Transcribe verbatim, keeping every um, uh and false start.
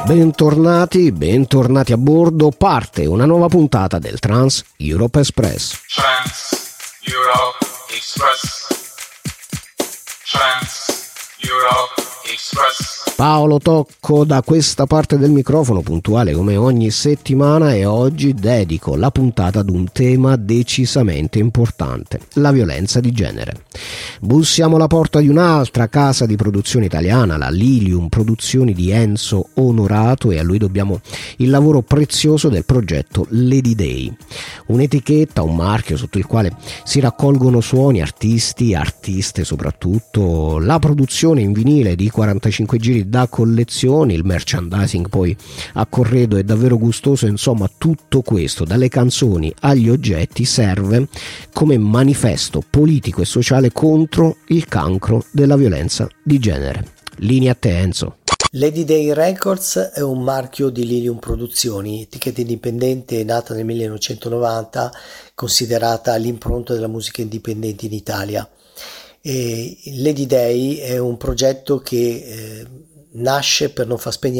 Bentornati, bentornati a bordo, parte una nuova puntata del Trans Europe Express. Trans Europe Express. Trans Europe Express. Paolo Tocco da questa parte del microfono, puntuale come ogni settimana, e oggi dedico la puntata ad un tema decisamente importante: la violenza di genere. Bussiamo alla porta di un'altra casa di produzione italiana, la Lilium Produzioni di Enzo Onorato, e a lui dobbiamo il lavoro prezioso del progetto Lady Day, un'etichetta, un marchio sotto il quale si raccolgono suoni, artisti, artiste soprattutto, la produzione in vinile di quarantacinque giri da collezioni, il merchandising poi a corredo è davvero gustoso. Insomma, tutto questo, dalle canzoni agli oggetti, serve come manifesto politico e sociale contro il cancro della violenza di genere. Linea a te, Enzo. Lady Day Records è un marchio di Lilium Produzioni, etichetta indipendente nata nel millenovecentonovanta, considerata l'impronta della musica indipendente in Italia. E Lady Day è un progetto che eh, nasce per non far spegnere